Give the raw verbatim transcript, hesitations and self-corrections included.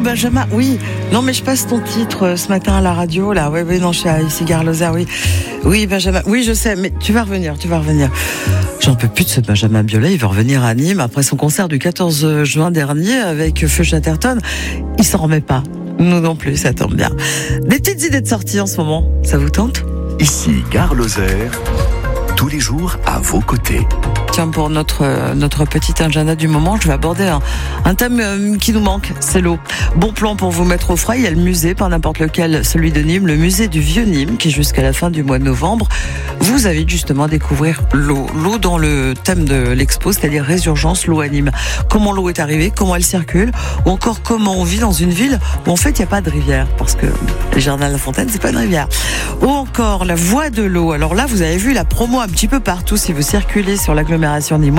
Benjamin, oui. Non, mais je passe ton titre euh, ce matin à la radio, là. Oui, oui, non, je suis à ici, Gare Lozère, oui. Oui, Benjamin, oui, je sais, mais tu vas revenir, tu vas revenir. J'en peux plus de ce Benjamin Biolay. Il veut revenir à Nîmes après son concert du quatorze juin dernier avec Feu Chatterton. Il s'en remet pas. Nous non plus, ça tombe bien. Des petites idées de sortie en ce moment, ça vous tente ? Ici, Gare Lozère, tous les jours à vos côtés. Tiens, pour notre, notre petit agenda du moment, je vais aborder un, un thème qui nous manque, c'est l'eau. Bon plan pour vous mettre au frais, il y a le musée, pas n'importe lequel, celui de Nîmes, le musée du Vieux Nîmes, qui est jusqu'à la fin du mois de novembre. Vous invite justement à découvrir l'eau. L'eau dans le thème de l'expo, c'est-à-dire résurgence, l'eau à Nîmes. Comment l'eau est arrivée, comment elle circule, ou encore comment on vit dans une ville où en fait il n'y a pas de rivière, parce que les jardins de la Fontaine, c'est pas une rivière. Ou encore la voie de l'eau. Alors là, vous avez vu la promo un petit peu partout si vous circulez sur l'agglomération nîmoise.